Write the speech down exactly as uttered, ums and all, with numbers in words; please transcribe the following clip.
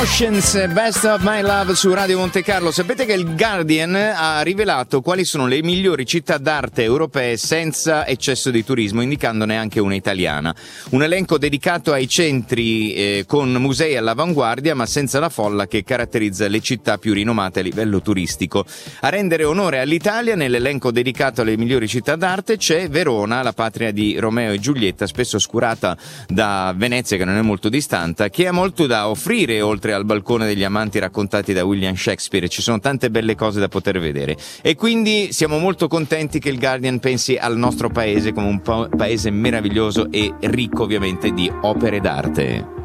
Oceans, Best of My Love su Radio Monte Carlo. Sapete che il Guardian ha rivelato quali sono le migliori città d'arte europee senza eccesso di turismo, indicandone anche una italiana. Un elenco dedicato ai centri eh, con musei all'avanguardia, ma senza la folla che caratterizza le città più rinomate a livello turistico. A rendere onore all'Italia, nell'elenco dedicato alle migliori città d'arte, c'è Verona, la patria di Romeo e Giulietta, spesso oscurata da Venezia, che non è molto distante, che ha molto da offrire oltre al balcone degli amanti raccontati da William Shakespeare. Ci sono tante belle cose da poter vedere e quindi siamo molto contenti che il Guardian pensi al nostro paese come un pa- paese meraviglioso e ricco ovviamente di opere d'arte.